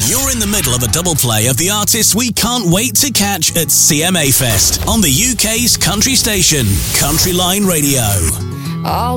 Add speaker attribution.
Speaker 1: You're in the middle of a double play of the artists we can't wait to catch at CMA Fest on the UK's country station, Country Line Radio.
Speaker 2: All